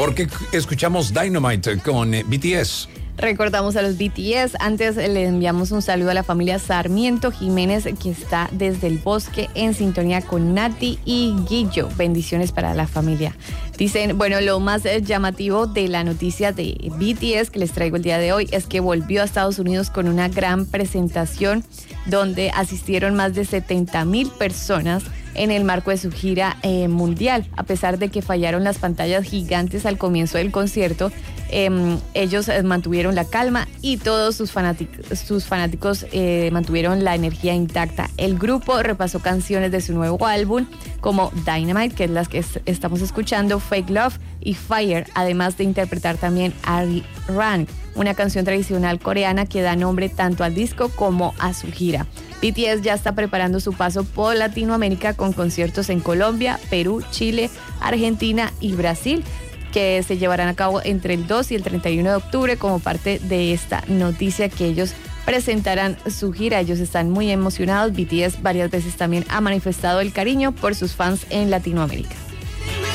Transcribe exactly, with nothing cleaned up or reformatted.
Porque escuchamos Dynamite con B T S. Recordamos a los B T S. Antes le enviamos un saludo a la familia Sarmiento Jiménez, que está desde el Bosque en sintonía con Nati y Guillo. Bendiciones para la familia. Dicen, bueno, lo más llamativo de la noticia de B T S que les traigo el día de hoy es que volvió a Estados Unidos con una gran presentación donde asistieron más de setenta mil personas en el marco de su gira eh, mundial. A pesar de que fallaron las pantallas gigantes al comienzo del concierto, eh, ellos eh, mantuvieron la calma y todos sus fanáticos, sus fanáticos eh, mantuvieron la energía intacta. El grupo repasó canciones de su nuevo álbum como Dynamite, que es las que es, estamos escuchando, Fake Love y Fire, además de interpretar también Ari Rang, una canción tradicional coreana que da nombre tanto al disco como a su gira. B T S ya está preparando su paso por Latinoamérica con conciertos en Colombia, Perú, Chile, Argentina y Brasil, que se llevarán a cabo entre el dos y el treinta y uno de octubre como parte de esta noticia que ellos presentarán su gira. Ellos están muy emocionados. B T S varias veces también ha manifestado el cariño por sus fans en Latinoamérica.